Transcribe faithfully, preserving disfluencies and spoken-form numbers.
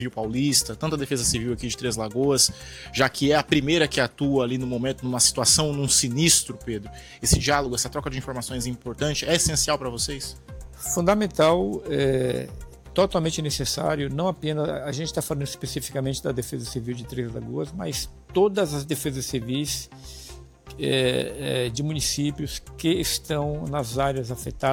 Paulista, tanto a Defesa Civil aqui de Três Lagoas, já que é a primeira que atua ali no momento, numa situação, num sinistro, Pedro. Esse diálogo, essa troca de informações é importante, é essencial para vocês? Fundamental, é, totalmente necessário, não apenas, a gente está falando especificamente da Defesa Civil de Três Lagoas, mas todas as defesas civis é, é, de municípios que estão nas áreas afetadas